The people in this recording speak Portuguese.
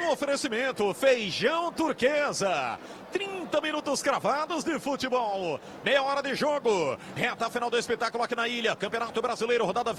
Oferecimento Feijão Turquesa. 30 minutos cravados de futebol. Meia hora de jogo. Reta final do espetáculo aqui na ilha. Campeonato Brasileiro, rodada